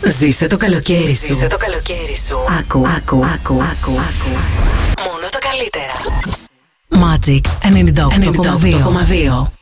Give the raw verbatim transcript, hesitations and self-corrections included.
Ζήσε το καλοκαίρι σου. Ζήσε το καλοκαίρι σου. Άκου, άκου, άκου, άκου, άκου. Μόνο το καλύτερα. Magic ενενήντα οκτώ κόμμα δύο.